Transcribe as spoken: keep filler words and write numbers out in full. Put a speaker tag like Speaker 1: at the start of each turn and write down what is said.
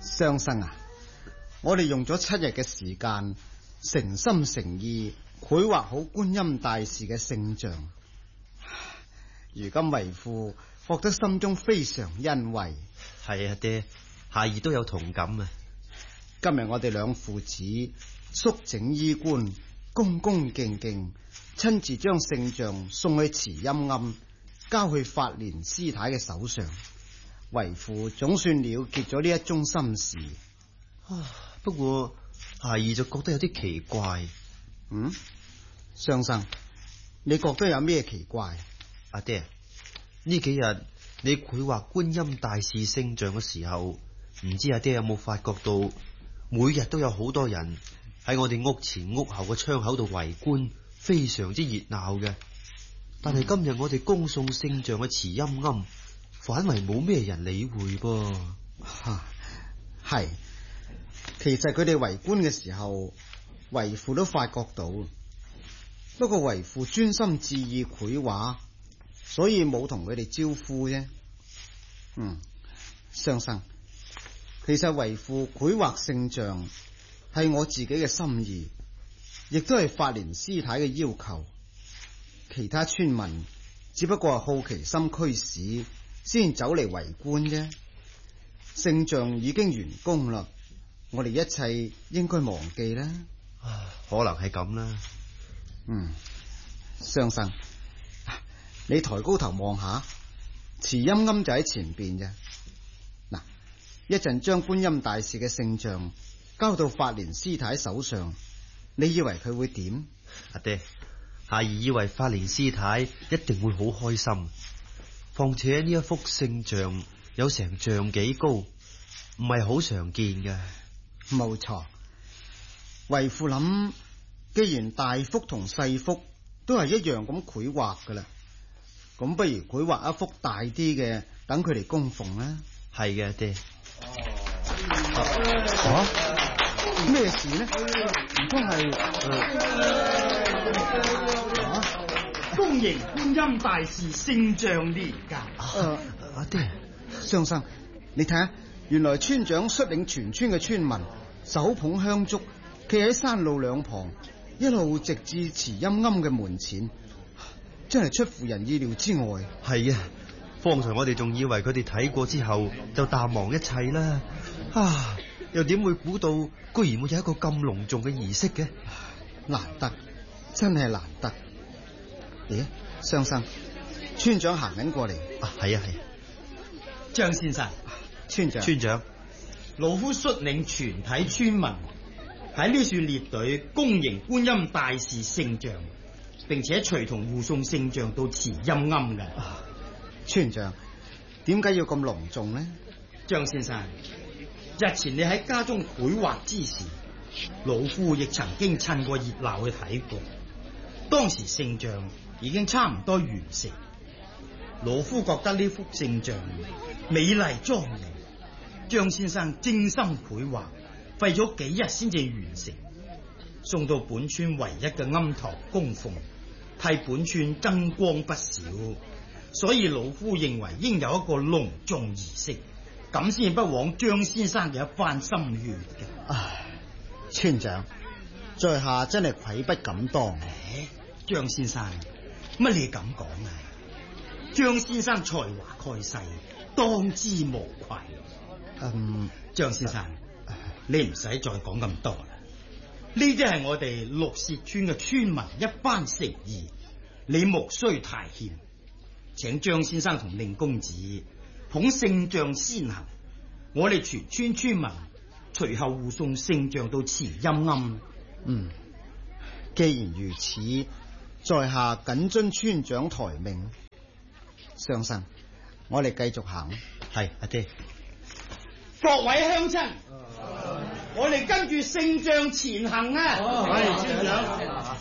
Speaker 1: 相生啊，我哋用咗七日嘅時間，誠心誠意繪畫好觀音大士嘅聖像。如今為父覺得心中非常欣慰。
Speaker 2: 係啊，爹，孩兒都有同感啊。
Speaker 1: 今日我哋兩父子肅整衣冠，恭恭敬敬，親自將聖像送去慈陰庵，交去法蓮師太嘅手上。為父總算了結咗呢一宗心事。
Speaker 2: 啊，不過孩兒就覺得有啲奇怪。
Speaker 1: 嗯，相生，你覺得有咩奇怪？
Speaker 2: 阿爹，呢幾日你繪畫觀音大士聖像嘅時候，唔知阿爹有冇發覺到，每日都有好多人喺我哋屋前屋後嘅窗口度圍觀，非常之熱鬧嘅。但係今日我哋恭送聖像嘅慈陰庵，反為冇咩人理會噃。
Speaker 1: 吓，係，其實佢哋圍觀嘅時候，為父都發覺到，不過為父專心致意繪畫，所以冇同佢哋招呼啫。嗯，相生，其實為父繪畫聖像係我自己嘅心意，亦都係法蓮師太嘅要求。其他村民只不過係好奇心驅使，先走嚟圍觀啫。聖像已經完工啦，我哋一切應該忘記啦。
Speaker 2: 可能係咁啦。
Speaker 1: 嗯，相生，你抬高頭望下，慈陰庵就喺前邊啫。嗱，一陣將觀音大士嘅聖像交到法蓮師太手上，你以為佢會點？
Speaker 2: 阿爹，孩兒以為法蓮師太一定會好開心。況且呢一幅聖像有成丈幾高，唔係好常見嘅。
Speaker 1: 冇錯，為父諗，既然大幅同細幅都係一樣咁繪畫噶啦，咁不如繪畫一幅大啲嘅，等佢哋供奉啦。
Speaker 2: 係嘅，爹。
Speaker 1: 吓，咩事呢？唔通係
Speaker 3: 恭迎觀音大士聖像年鑑。
Speaker 1: 誒，阿爹，相生，你睇下，原來村長率領全村嘅村民手捧香燭，企喺山路兩旁，一路直至慈陰庵嘅門前，真係出乎人意料之外。
Speaker 2: 係啊，方才我哋仲以為佢哋睇過之後就淡忘一切啦。啊，又點會估到居然會有一個咁隆重嘅儀式嘅？
Speaker 1: 難得，真係難得。咦，相生，村長行緊過嚟。
Speaker 2: 啊，係啊係。
Speaker 3: 張先生，
Speaker 1: 村長，
Speaker 2: 村長，
Speaker 3: 老夫率領全體村民喺呢處列隊恭迎觀音大士聖像，並且隨同護送聖像到慈陰庵嘅。
Speaker 1: 啊，村長，點解要咁隆重呢？
Speaker 3: 張先生，日前你喺家中繪畫之時，老夫亦曾經趁過熱鬧去睇過，當時聖像已經差唔多完成。老夫覺得呢幅聖像美麗莊嚴，張先生精心繪畫，費咗幾日先至完成，送到本村唯一嘅庵堂供奉，替本村增光不少。所以老夫認為應有一個隆重儀式，咁先不枉張先生嘅一番心血嘅。
Speaker 1: 唉，村長，在下真係愧不敢當。
Speaker 3: 誒，張先生，乜你咁講啊？張先生才華蓋世，當之無愧。
Speaker 1: 嗯，
Speaker 3: 張先生，呃、你唔使再講咁多啦。呢啲係我哋綠屑村嘅村民一番誠意，你無需太謙。請張先生同令公子捧聖像先行，我哋全村村民隨後護送聖像到慈陰庵。
Speaker 1: 嗯，既然如此，在下謹遵村長台命。相生，我哋繼續行。
Speaker 2: 係，阿爹。
Speaker 3: 各位鄉親，啊、我哋跟住聖像前行啊！
Speaker 4: 係村長。